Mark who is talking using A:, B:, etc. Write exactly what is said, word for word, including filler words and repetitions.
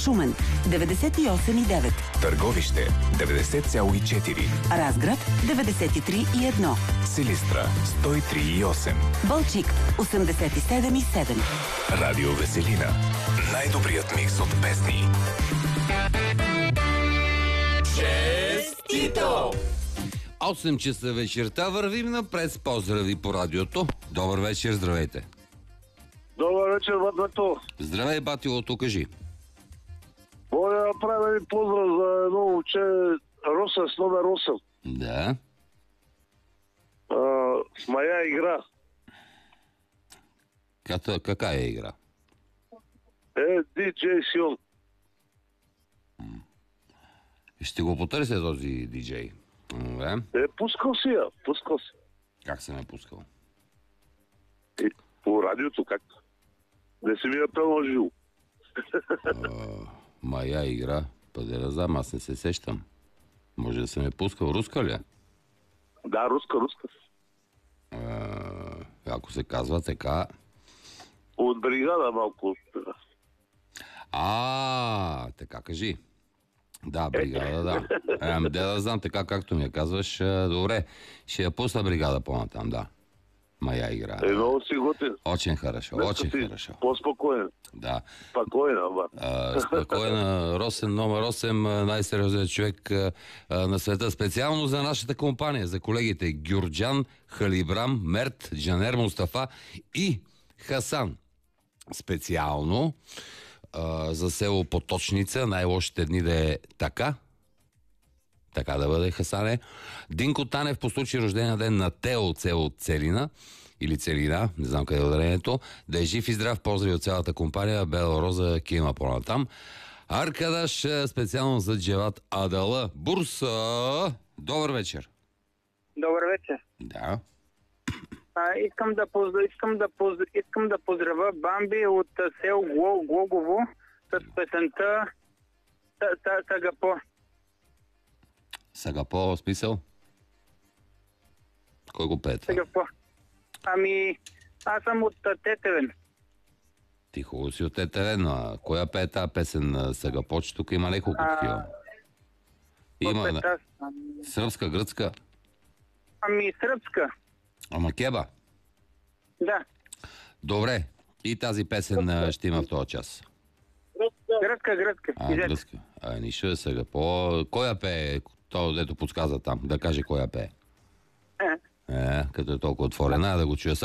A: Шумен деветдесет и осем и девет,
B: Търговище деветдесет цяло и четири,
A: Разград деветдесет и три и едно,
B: Силистра сто и три и осем,
A: Балчик осемдесет и седем и седем.
B: Радио Веселина. Най-добрият микс от песни. Честито!
C: осем часа вечерта вървим напред с поздрави по радиото. Добър вечер, здравейте.
D: Добър вечер, Батмето.
C: Здравей, Батилото, кажи.
D: Мога да направя един поздрав за едно момче, Роса с номер осем.
C: Да.
D: А, моя игра.
C: Кака, кака е игра?
D: Е, диджей Сион.
C: Ще го потърся този диджей. Добре.
D: Е, пускал си я, пускал си.
C: Как съм е пускал?
D: И, по радиото, как? Не си ми я пел на живо.
C: Моя игра. Паде да знам, аз не се сещам. Може да съм е пускал. Руска ли е?
D: Да, руска, руска.
C: А, ако се казва така...
D: От бригада малко.
C: А, така кажи. Да, бригада, да. Ами, де да знам, така както ми я казваш. Добре, ще я пусна бригада по-натам, да. Моя игра.
D: Е, много си готин.
C: Очень хорошо, очень хорошо.
D: По-спокоен.
C: Да.
D: Спокоен, ама.
C: А, спокойно, Росен номер осем, най-сериозният човек а, на света. Специално за нашата компания, за колегите Гюрджан, Халибрам, Мерт, Джанер Мустафа и Хасан. Специално а, за село Поточница, най-лошите дни да е така. Така да бъде, Хасане. Динко Танев по случай рождения ден на Тео от село Целина или Целина, не знам къде е ударението. Да е жив и здрав, поздрави от цялата компания. Бела Роза, Кима по-натам. Аркадаш специално за Джеват Адала. Бурса! Добър вечер.
E: Добър вечер.
C: Да.
E: А, искам, да поздра... искам, да поздра... искам да поздравя Бамби от село Гло... Глогово с песента Сагапо.
C: Сагапо, смисъл? Кой го пее това?
E: Сагапо. Ами, аз съм от Тетевен.
C: Ти хубаво си от Тетевен, а коя пее тази песен на Сагапо, че тук има няколко такива? Има на... Сръбска, гръцка?
E: Ами, сръбска.
C: Ама кеба?
E: Да.
C: Добре. И тази песен а, ще има в този час.
E: Гръцка, гръцка.
C: А, гръцка. А, нищо е сега. По... Кой я пее? То, дето подсказа там. Да каже кой я пее.
E: Е.
C: Е, като е толкова отворена, да го чуя.